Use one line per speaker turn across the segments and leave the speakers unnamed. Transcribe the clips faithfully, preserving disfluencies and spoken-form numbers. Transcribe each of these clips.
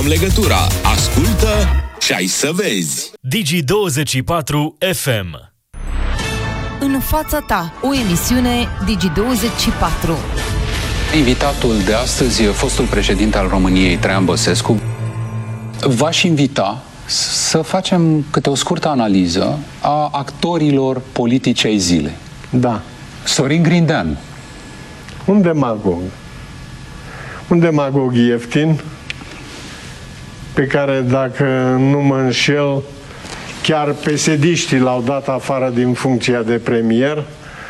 Legătura. Ascultă și ai să vezi.
Digi douăzeci și patru F M.
În fața ta, o emisiune Digi douăzeci și patru.
Invitatul de astăzi, fostul președinte al României, Traian Băsescu. V-aș invita să facem câte o scurtă analiză a actorilor politici ai zilei.
Da.
Sorin Grindeanu.
Un demagog. Un demagog ieftin, pe care, dacă nu mă înșel, chiar pesediștii l-au dat afară din funcția de premier.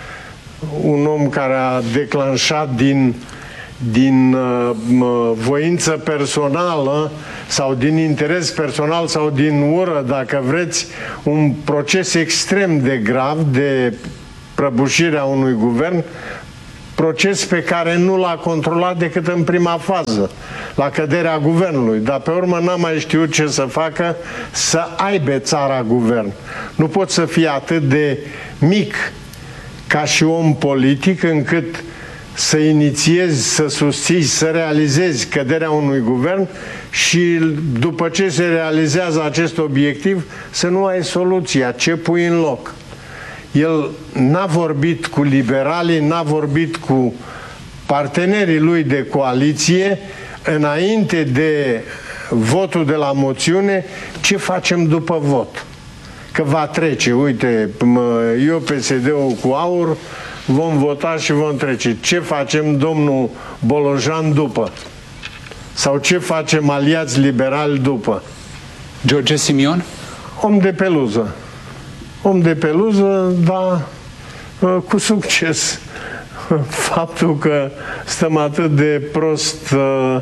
Un om care a declanșat din, din uh, voință personală sau din interes personal sau din ură, dacă vreți, un proces extrem de grav de prăbușire a unui guvern, proces pe care nu l-a controlat decât în prima fază, la căderea guvernului. Dar pe urmă n-a mai știut ce să facă să aibă țara guvern. Nu poți să fii atât de mic ca și om politic încât să inițiezi, să susții, să realizezi căderea unui guvern și după ce se realizează acest obiectiv să nu ai soluția, ce pui în loc. El n-a vorbit cu liberalii, n-a vorbit cu partenerii lui de coaliție înainte de votul de la moțiune, ce facem după vot. Că va trece, uite, eu P S D-ul cu aur, vom vota și vom trece. Ce facem, domnul Bolojan, după? Sau ce facem aliați liberali după?
George Simion?
Om de peluză. Om de peluză, dar cu succes. Faptul că stăm atât de prost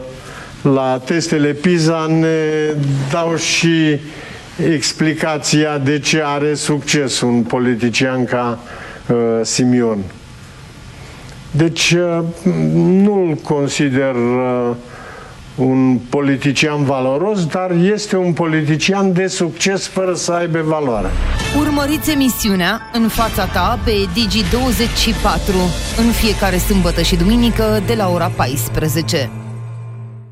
la testele PISA ne dau și explicația de ce are succes un politician ca Simion. Deci nu-l consider un politician valoros, dar este un politician de succes fără să aibă valoare.
Urmăriți emisiunea În fața ta pe Digi douăzeci și patru în fiecare sâmbătă și duminică de la ora paisprezece.